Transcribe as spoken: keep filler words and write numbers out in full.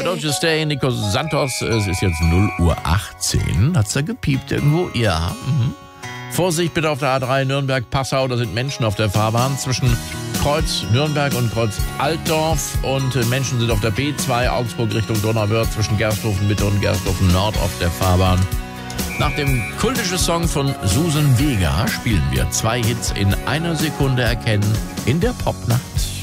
Don't You Stay, Nico Santos. Es ist jetzt null Uhr achtzehn. Hat's da gepiept irgendwo? Ja. Mhm. Vorsicht bitte auf der A drei Nürnberg-Passau. Da sind Menschen auf der Fahrbahn zwischen Kreuz Nürnberg und Kreuz Altdorf. Und Menschen sind auf der B zwei Augsburg Richtung Donauwörth zwischen Gersthofen Mitte und Gersthofen Nord auf der Fahrbahn. Nach dem kultischen Song von Susan Vega spielen wir zwei Hits in einer Sekunde erkennen in der Popnacht.